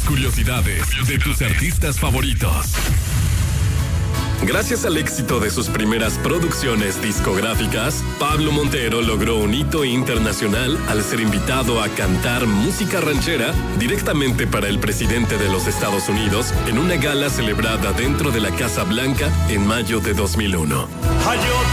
curiosidades de tus artistas favoritos. Gracias al éxito de sus primeras producciones discográficas, Pablo Montero logró un hito internacional al ser invitado a cantar música ranchera directamente para el presidente de los Estados Unidos en una gala celebrada dentro de la Casa Blanca en mayo de 2001.